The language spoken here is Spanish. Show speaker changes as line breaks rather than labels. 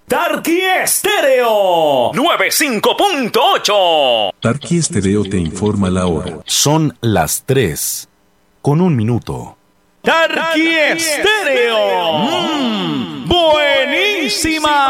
Tarqui Estéreo 95.8.
Tarqui Estéreo te informa la hora.
Son las 3:01.
Tarqui Estéreo. Buenísima.